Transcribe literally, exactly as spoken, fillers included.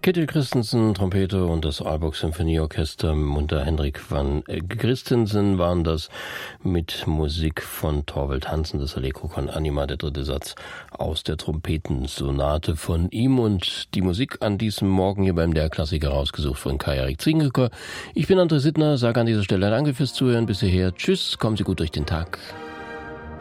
Kitty Christensen, Trompete und das Aalborg Symphonieorchester unter Hendrik van Christensen waren das mit Musik von Torvald Hansen, das Allegro con Anima, der dritte Satz aus der Trompetensonate von ihm und die Musik an diesem Morgen hier beim der Klassiker rausgesucht von Kai-Erik Zingelker. Ich bin André Sittner, sage an dieser Stelle Danke fürs Zuhören bis hierher. Tschüss, kommen Sie gut durch den Tag.